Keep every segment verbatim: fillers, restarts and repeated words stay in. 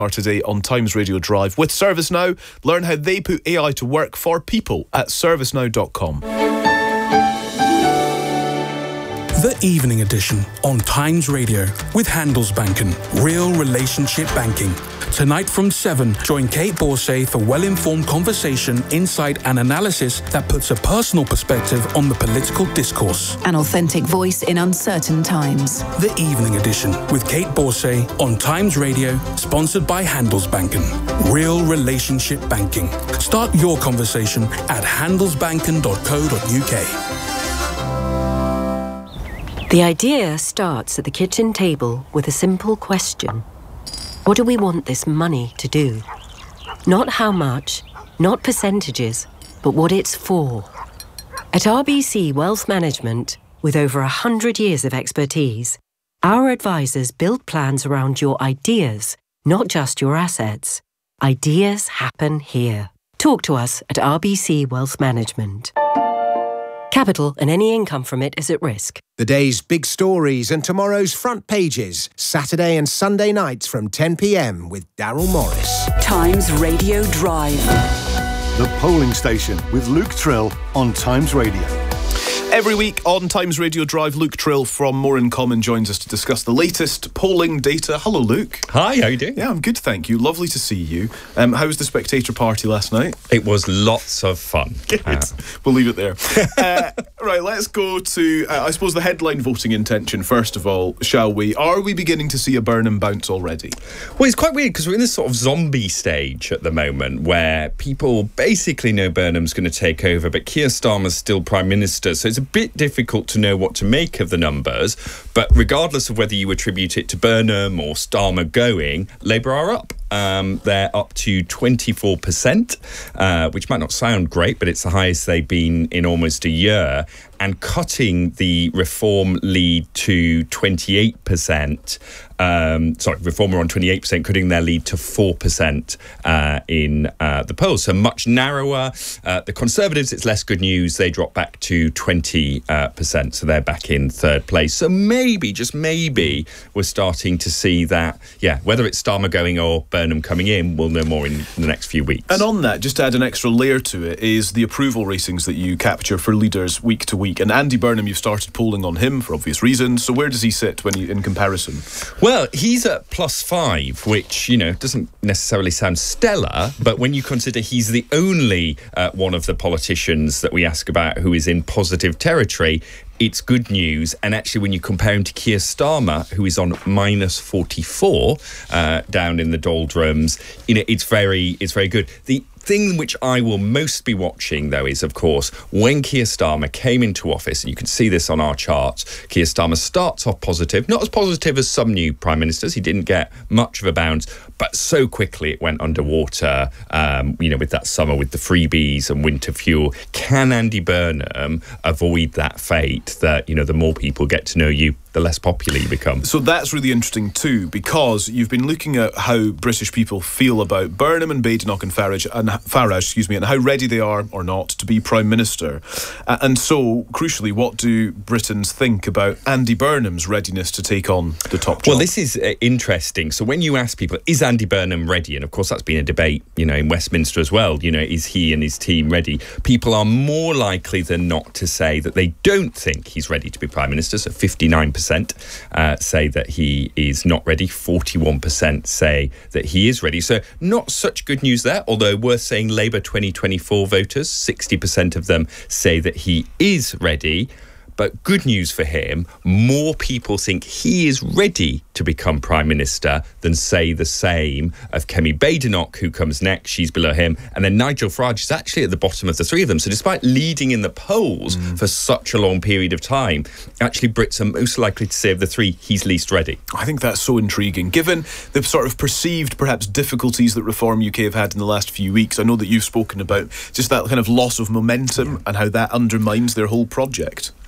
are today on Times Radio Drive with ServiceNow. Learn how they put A I to work for people at servicenow dot com. The Evening Edition on Times Radio with Handelsbanken. Real relationship banking. Tonight from seven, join Kate Borsay for well-informed conversation, insight and analysis that puts a personal perspective on the political discourse. An authentic voice in uncertain times. The Evening Edition with Kate Borsay on Times Radio, sponsored by Handelsbanken. Real relationship banking. Start your conversation at handelsbanken dot co dot uk. The idea starts at the kitchen table with a simple question. What do we want this money to do? Not how much, not percentages, but what it's for. At R B C Wealth Management, with over one hundred years of expertise, our advisors build plans around your ideas, not just your assets. Ideas happen here. Talk to us at R B C Wealth Management. Capital and any income from it is at risk. The day's big stories and tomorrow's front pages, Saturday and Sunday nights from ten p m with Daryl Morris. Times Radio Drive. The Polling Station with Luke Trill on Times Radio. Every week on Times Radio Drive, Luke Trill from More in Common joins us to discuss the latest polling data. Hello, Luke. Hi, how are you doing? Yeah, I'm good, thank you. Lovely to see you. Um, how was the Spectator party last night? It was lots of fun. Good. Uh, we'll leave it there. uh, right, let's go to, uh, I suppose, the headline voting intention, first of all, shall we? Are we beginning to see a Burnham bounce already? Well, it's quite weird because we're in this sort of zombie stage at the moment where people basically know Burnham's going to take over, but Keir Starmer's still Prime Minister, so it's a bit difficult to know what to make of the numbers, but regardless of whether you attribute it to Burnham or Starmer going, Labour are up. Um, they're up to twenty-four percent, uh, which might not sound great, but it's the highest they've been in almost a year, and cutting the Reform lead to twenty-eight percent. Um, sorry, Reform are on twenty-eight percent, cutting their lead to four percent uh, in uh, the polls. So much narrower. Uh, the Conservatives, it's less good news. They drop back to twenty percent, so they're back in third place. So maybe, just maybe, we're starting to see that, yeah, whether it's Starmer going or Burnham coming in, we'll know more in the next few weeks. And on that, just to add an extra layer to it, is the approval ratings that you capture for leaders week to week. And Andy Burnham, you've started polling on him for obvious reasons. So where does he sit when you, in comparison? Well, he's at plus five, which, you know, doesn't necessarily sound stellar, but when you consider he's the only uh, one of the politicians that we ask about who is in positive territory, it's good news. And actually, when you compare him to Keir Starmer, who is on minus forty-four uh, down in the doldrums, you know, it's very, it's very good. The thing which I will most be watching, though, is, of course, when Keir Starmer came into office, and you can see this on our charts, Keir Starmer starts off positive, not as positive as some new prime ministers. He didn't get much of a bounce, but so quickly it went underwater, um, you know, with that summer with the freebies and winter fuel. Can Andy Burnham avoid that fate that, you know, the more people get to know you, the less popular you become? So that's really interesting too, because you've been looking at how British people feel about Burnham and Badenoch and Farage, and Farage, excuse me, and how ready they are or not to be Prime Minister. Uh, and so, crucially, what do Britons think about Andy Burnham's readiness to take on the top job? Well, this is uh, interesting. So when you ask people, is Andy Burnham ready? And of course, that's been a debate, you know, in Westminster as well. You know, is he and his team ready? People are more likely than not to say that they don't think he's ready to be Prime Minister. So fifty-nine percent uh, say that he is not ready. forty-one percent say that he is ready. So not such good news there, although worth saying Labour twenty twenty-four voters, sixty percent of them say that he is ready. But good news for him, more people think he is ready to become Prime Minister than say the same of Kemi Badenoch, who comes next. She's below him. And then Nigel Farage is actually at the bottom of the three of them. So despite leading in the polls mm. for such a long period of time, actually Brits are most likely to say of the three, he's least ready. I think that's so intriguing. Given the sort of perceived, perhaps, difficulties that Reform U K have had in the last few weeks, I know that you've spoken about just that kind of loss of momentum yeah. and how that undermines their whole project.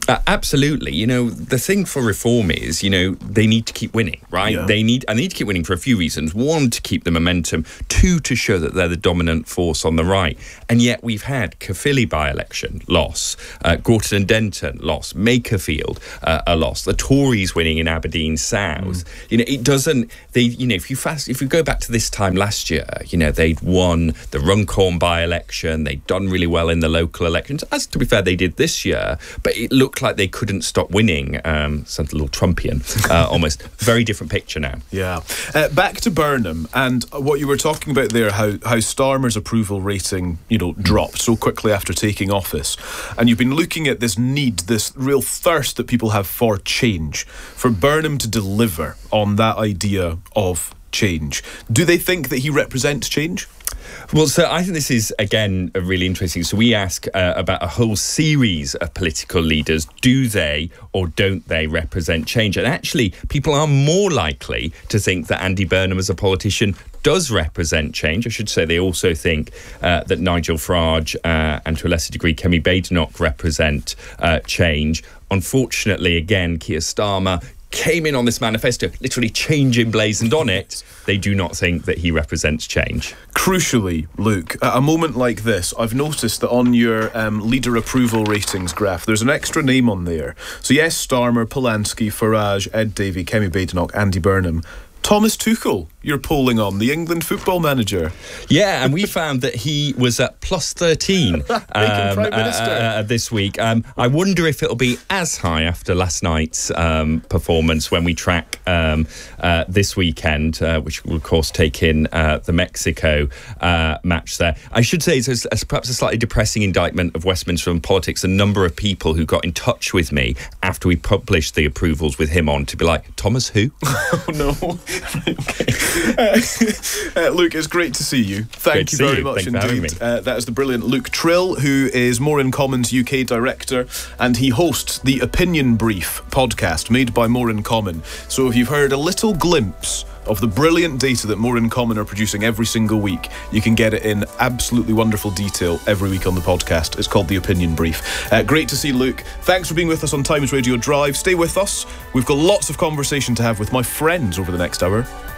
Uh, absolutely. You know, the thing for Reform is, you know, they need to keep winning, right? Yeah. They need, and they need to keep winning for a few reasons. One, to keep the momentum. Two, to show that they're the dominant force on the right. And yet we've had Caerphilly by-election, loss. Uh, Gorton and Denton, loss. Makerfield, uh, a loss. The Tories winning in Aberdeen South. Mm. You know, it doesn't, they, you know, if you fast, if you go back to this time last year, you know, they'd won the Runcorn by-election. They'd done really well in the local elections. As to be fair, they did this year, but it looked like they couldn't stop winning. Um, sounds a little Trumpian, uh, almost. Very different picture now. Yeah. Uh, back to Burnham and what you were talking about there, how, how Starmer's approval rating, you know, dropped so quickly after taking office. And you've been looking at this need, this real thirst that people have for change, for Burnham to deliver on that idea of change. Do they think that he represents change? Well, so I think this is, again, a really interesting. So we ask uh, about a whole series of political leaders. Do they or don't they represent change? And actually, people are more likely to think that Andy Burnham as a politician does represent change. I should say they also think uh, that Nigel Farage uh, and to a lesser degree Kemi Badenoch represent uh, change. Unfortunately, again, Keir Starmer came in on this manifesto, literally change emblazoned on it. They do not think that he represents change. Crucially, Luke, at a moment like this, I've noticed that on your um, leader approval ratings graph, there's an extra name on there. So yes, Starmer, Polanski, Farage, Ed Davey, Kemi Badenoch, Andy Burnham. Thomas Tuchel, you're polling on, the England football manager. Yeah, and we found that he was at plus thirteen um, Prime Minister. Uh, uh, this week. Um, I wonder if it'll be as high after last night's um, performance when we track um, uh, this weekend, uh, which will, of course, take in uh, the Mexico uh, match there. I should say it's a, a, perhaps a slightly depressing indictment of Westminster and politics. A number of people who got in touch with me after we published the approvals with him on to be like, Thomas who? Oh, no. Okay. Uh, uh, Luke, it's great to see you. Thank great you to very see you. much Thanks indeed. Uh, that is the brilliant Luke Trill, who is More in Common's U K director, and he hosts the Opinion Brief podcast made by More in Common. So if you've heard a little glimpse of the brilliant data that More in Common are producing every single week, you can get it in absolutely wonderful detail every week on the podcast. It's called The Opinion Brief. Uh, great to see Luke. Thanks for being with us on Times Radio Drive. Stay with us. We've got lots of conversation to have with my friends over the next hour.